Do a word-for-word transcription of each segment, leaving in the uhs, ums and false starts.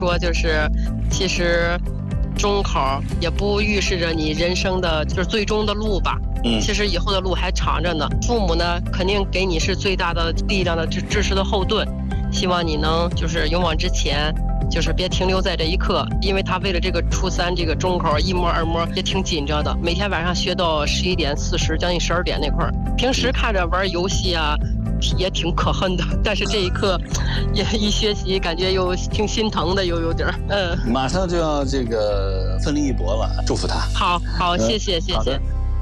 说就是其实中考也不预示着你人生的就是最终的路吧。嗯，其实以后的路还长着呢。父母呢，肯定给你是最大的力量的支支持的后盾。希望你能就是勇往直前，就是别停留在这一刻，因为他为了这个初三这个中考一模二模也挺紧张的，每天晚上学到十一点四十，将近十二点那块儿。平时看着玩游戏啊，也挺可恨的，但是这一刻也一学习，感觉又挺心疼的，又有点嗯。 马上就要这个奋力一搏了，祝福他。 好好，谢谢、嗯、谢谢。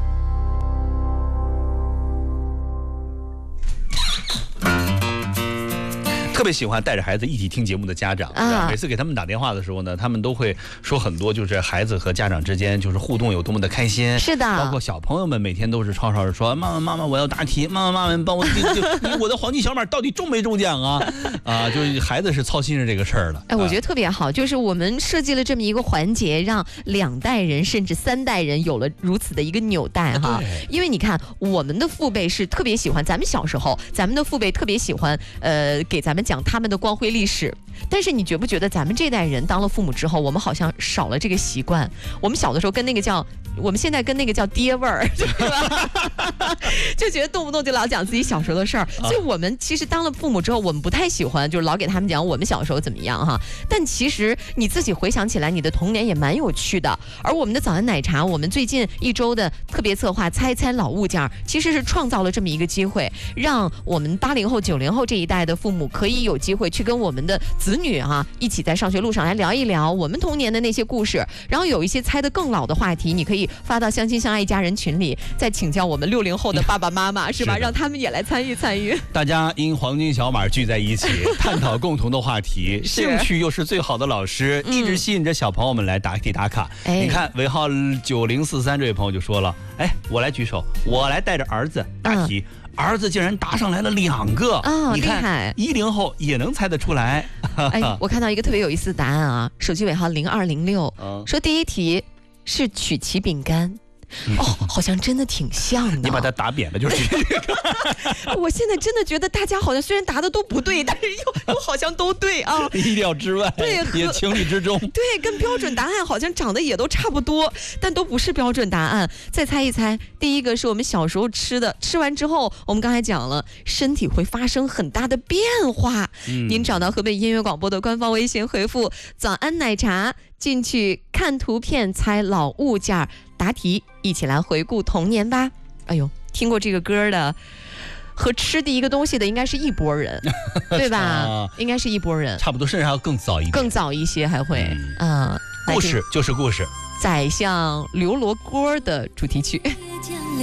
特别喜欢带着孩子一起听节目的家长，啊、每次给他们打电话的时候呢，他们都会说很多，就是孩子和家长之间就是互动有多么的开心。 是的， 包括小朋友们每天都是吵吵着说：“妈妈妈妈，我要答题！妈妈妈妈，帮我就我的黄金小马到底中没中奖啊？”啊，就是孩子是操心着这个事儿的。 哎，我觉得特别好，就是我们设计了这么一个环节，让两代人甚至三代人有了如此的一个纽带哈。因为你看，我们的父辈是特别喜欢，咱们小时候，咱们的父辈特别喜欢，呃，给咱们讲他们的光辉历史。但是你觉不觉得咱们这代人当了父母之后，我们好像少了这个习惯？我们小的时候跟那个叫，我们现在跟那个叫爹味儿，对吧？就觉得动不动就老讲自己小时候的事儿，所以我们其实当了父母之后，我们不太喜欢，就是老给他们讲我们小时候怎么样哈。但其实你自己回想起来，你的童年也蛮有趣的。而我们的早安奶茶，我们最近一周的特别策划猜猜老物件，其实是创造了这么一个机会，让我们八零后、九零后这一代的父母可以有机会去跟我们的子女啊一起在上学路上来聊一聊我们童年的那些故事，然后有一些猜得更老的话题，你可以发到相亲相爱一家人群里，再请教我们六零后的爸爸妈妈，是吧？让他们也来参与参与。 大家因黄金小马聚在一起，探讨共同的话题，兴趣又是最好的老师，一直吸引着小朋友们来答题打卡。嗯、你看尾号九零四三这位朋友就说了，哎，我来举手，我来带着儿子答题。嗯儿子竟然答上来了两个， 哦， 你看一零后也能猜得出来。 哎，我看到一个特别有意思的答案啊，手机尾号零二零六，说第一题是曲奇饼干。哦，好像真的挺像的。 你把它打扁了就是。 我现在真的觉得大家好像虽然答的都不对，但是又又好像都对啊。 意料之外，对，也情理之中。 对，跟标准答案好像长得也都差不多，但都不是标准答案。再猜一猜，第一个是我们小时候吃的，吃完之后，我们刚才讲了，身体会发生很大的变化。嗯、您找到河北音乐广播的官方微信，回复“早安奶茶”。进去看图片猜老物件答题，一起来回顾童年吧。哎呦，听过这个歌的和吃第一个东西的应该是一拨人，对吧？啊、应该是一拨人， 差不多，甚至还要更早一点， 更早一些还会。嗯， 呃、故事就是故事， 宰相刘罗锅的主题曲。